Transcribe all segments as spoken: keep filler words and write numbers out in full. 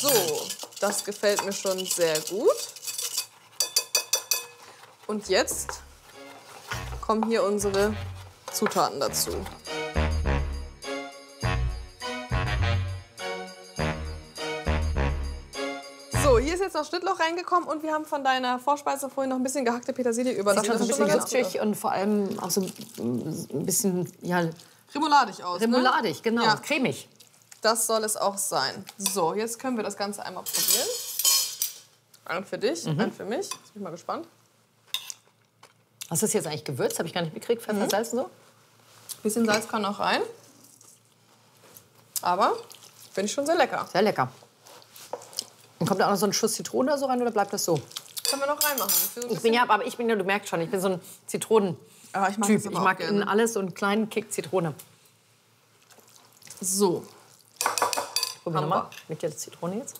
So, das gefällt mir schon sehr gut. Und jetzt kommen hier unsere Zutaten dazu. So, hier ist jetzt noch Schnittlauch reingekommen und wir haben von deiner Vorspeise vorhin noch ein bisschen gehackte Petersilie über. Sieht schon so ein bisschen würzig und vor allem auch so ein bisschen, ja, remoladig aus, remoladig, ne? genau, Ja. cremig. Das soll es auch sein. So, jetzt können wir das Ganze einmal probieren. Einen für dich, mhm. einen für mich. Jetzt bin ich mal gespannt. Was ist jetzt eigentlich gewürzt? Habe ich gar nicht mitgekriegt. Pfeffer, mhm. Salz und so? Ein bisschen Salz kann noch rein. Aber finde ich schon sehr lecker. Sehr lecker. Und kommt da auch noch so ein Schuss Zitrone oder so rein oder bleibt das so? Können wir noch reinmachen. So ich bin ja, aber ich bin ja, du merkst schon, ich bin so ein Zitronen. Aber ich mag, typ. Das aber ich mag auch in alles so einen kleinen Kick Zitrone. So. Probieren wir mal mit der Zitrone jetzt.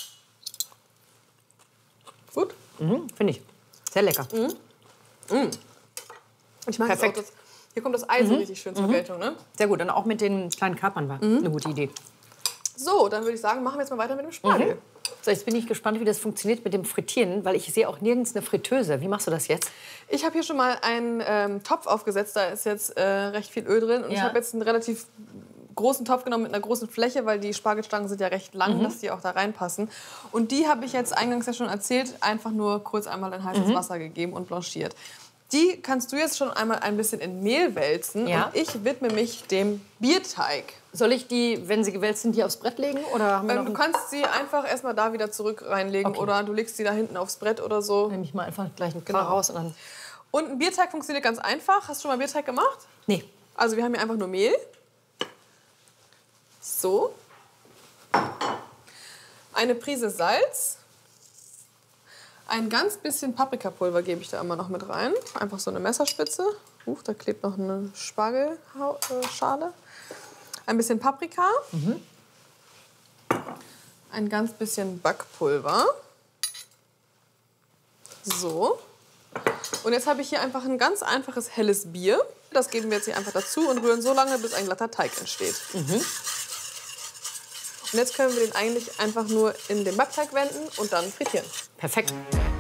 Gut? Mhm, finde ich. Sehr lecker. Mhm. Mhm. Ich mag Perfekt. auch das, hier kommt das Ei so mhm. richtig schön zur mhm. Geltung, ne? Sehr gut. Und auch mit den kleinen Kapern war mhm. eine gute Idee. So, dann würde ich sagen, machen wir jetzt mal weiter mit dem Spargel. Mhm. So, jetzt bin ich gespannt, wie das funktioniert mit dem Frittieren, weil ich sehe auch nirgends eine Fritteuse. Wie machst du das jetzt? Ich habe hier schon mal einen ähm, Topf aufgesetzt, da ist jetzt äh, recht viel Öl drin. Und ja. ich habe jetzt einen relativ großen Topf genommen mit einer großen Fläche, weil die Spargelstangen sind ja recht lang, mhm. dass die auch da reinpassen. Und die habe ich jetzt eingangs ja schon erzählt, einfach nur kurz einmal in heißes mhm. Wasser gegeben und blanchiert. Die kannst du jetzt schon einmal ein bisschen in Mehl wälzen ja. und ich widme mich dem Bierteig. Soll ich die, wenn sie gewälzt sind, die aufs Brett legen? Oder haben wir ähm, noch du kannst sie einfach erstmal da wieder zurück reinlegen okay. oder du legst sie da hinten aufs Brett oder so. Nehme ich mal einfach gleich einen Paar genau. raus. Und, dann und ein Bierteig funktioniert ganz einfach. Hast du schon mal Bierteig gemacht? Nee. Also wir haben hier einfach nur Mehl. So. Eine Prise Salz. Ein ganz bisschen Paprikapulver gebe ich da immer noch mit rein. Einfach so eine Messerspitze. Huch, da klebt noch eine Spargelschale. Ein bisschen Paprika. Mhm. Ein ganz bisschen Backpulver. So. Und jetzt habe ich hier einfach ein ganz einfaches helles Bier. Das geben wir jetzt hier einfach dazu und rühren so lange, bis ein glatter Teig entsteht. Mhm. Und jetzt können wir den eigentlich einfach nur in den Backteig wenden und dann frittieren. Perfekt.